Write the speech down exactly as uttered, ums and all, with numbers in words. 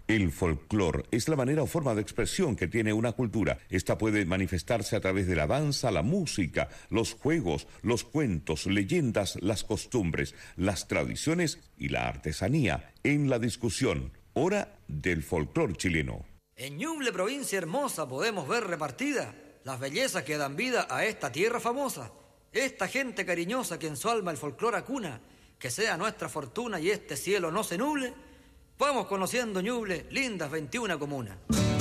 El folclore es la manera o forma de expresión que tiene una cultura. Esta puede manifestarse a través de la danza, la música, los juegos, los cuentos, leyendas, las costumbres, las tradiciones y la artesanía. En la discusión, hora del folclore chileno. En Ñuble, provincia hermosa, podemos ver repartida las bellezas que dan vida a esta tierra famosa. Esta gente cariñosa que en su alma el folclore acuna, que sea nuestra fortuna y este cielo no se nuble. Vamos conociendo Ñuble, lindas veintiuna comunas.